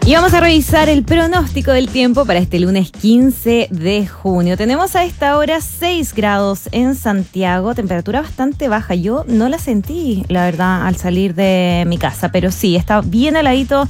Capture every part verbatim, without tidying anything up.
Y vamos a revisar el pronóstico del tiempo para este lunes quince de junio. Tenemos a esta hora seis grados en Santiago, temperatura bastante baja. Yo no la sentí, la verdad, al salir de mi casa, pero sí, está bien heladito.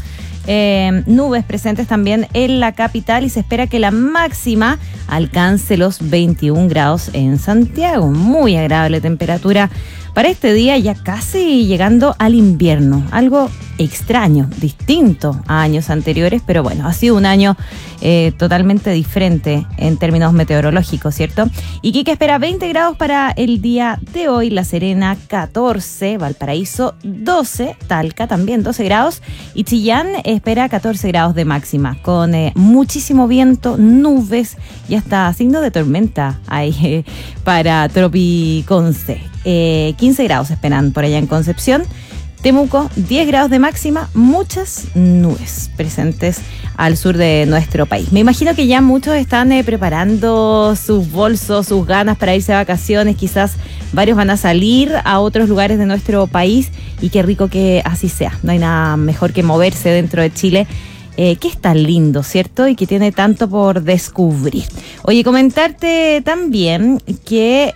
Eh, nubes presentes también en la capital y se espera que la máxima alcance los veintiún grados en Santiago. Muy agradable temperatura para este día, ya casi llegando al invierno. Algo extraño, distinto a años anteriores, pero bueno, ha sido un año eh, totalmente diferente en términos meteorológicos, ¿cierto? Iquique espera veinte grados para el día de hoy, La Serena catorce, Valparaíso doce, Talca también doce grados y Chillán espera catorce grados de máxima, con eh, muchísimo viento, nubes y hasta signo de tormenta hay eh, para Tropiconce. Eh, quince grados esperan por allá en Concepción. Temuco, diez grados de máxima, muchas nubes presentes al sur de nuestro país. Me imagino que ya muchos están eh, preparando sus bolsos, sus ganas para irse de vacaciones. Quizás varios van a salir a otros lugares de nuestro país y qué rico que así sea. No hay nada mejor que moverse dentro de Chile. Eh, que es tan lindo, ¿cierto? Y que tiene tanto por descubrir. Oye, comentarte también que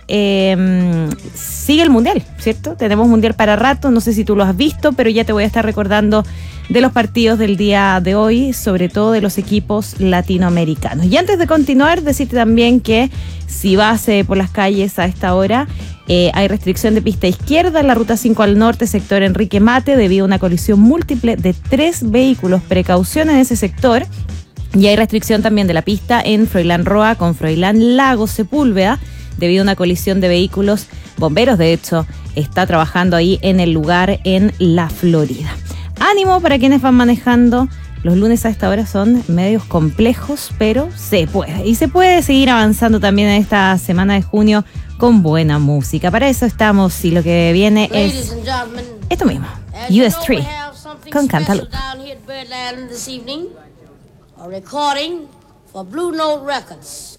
eh, sigue el Mundial, ¿cierto? Tenemos Mundial para rato, no sé si tú lo has visto, pero ya te voy a estar recordando de los partidos del día de hoy, sobre todo de los equipos latinoamericanos. Y antes de continuar, decirte también que si vas eh, por las calles a esta hora, Eh, hay restricción de pista izquierda en la ruta cinco al norte, sector Enrique Mate, debido a una colisión múltiple de tres vehículos. Precaución en ese sector. Y hay restricción también de la pista en Froilán Roa con Froilán Lago Sepúlveda, debido a una colisión de vehículos. Bomberos, de hecho, está trabajando ahí en el lugar en la Florida. Ánimo para quienes van manejando. Los lunes a esta hora son medios complejos, pero se puede. Y se puede seguir avanzando también en esta semana de junio con buena música. Para eso estamos y lo que viene es esto mismo, U S tres con Cantaloupe. A recording for Blue Note Records.